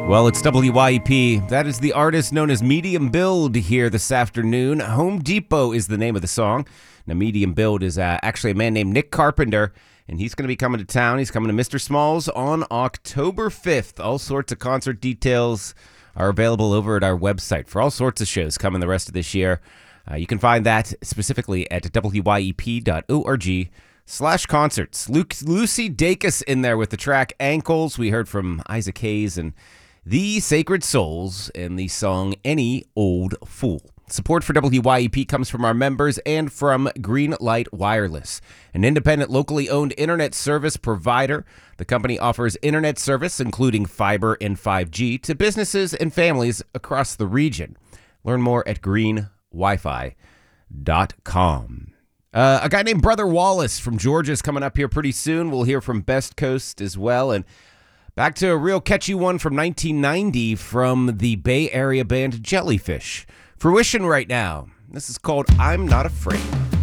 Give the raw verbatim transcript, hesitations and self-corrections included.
Well, it's W Y E P. That is the artist known as Medium Build here this afternoon. Home Depot is the name of the song. Now, Medium Build is uh, actually a man named Nick Carpenter, and he's going to be coming to town. He's coming to Mister Smalls on October fifth. All sorts of concert details are available over at our website for all sorts of shows coming the rest of this year. Uh, you can find that specifically at W Y E P dot org slash concerts. Luke, Lucy Dacus in there with the track Ankles. We heard from Isaac Hayes and The Sacred Souls and the song Any Old Fool. Support for W Y E P comes from our members and from Green Light Wireless, an independent, locally owned internet service provider. The company offers internet service, including fiber and five G, to businesses and families across the region. Learn more at green wi fi dot com. Uh, a guy named Brother Wallace from Georgia is coming up here pretty soon. We'll hear from Best Coast as well. And back to a real catchy one from nineteen ninety from the Bay Area band Jellyfish. Fruition right now. This is called I'm Not Afraid.